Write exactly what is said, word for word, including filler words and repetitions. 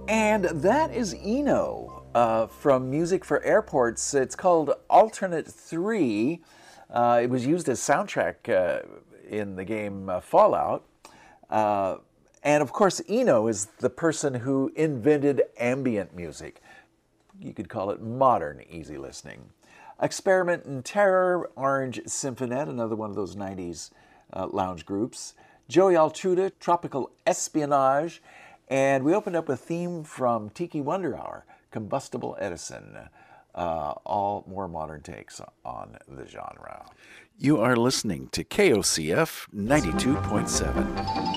And that is Eno uh, from Music for Airports. It's called Alternate three. Uh, it was used as soundtrack uh, in the game uh, Fallout. Uh, and of course, Eno is the person who invented ambient music. You could call it modern easy listening. Experiment in Terror, Orange Symphonette, another one of those nineties uh, lounge groups. Joey Altruda, Tropical Espionage. And we opened up a theme from Tiki Wonder Hour, Combustible Edison. Uh, all more modern takes on the genre. You are listening to K O C F ninety-two point seven.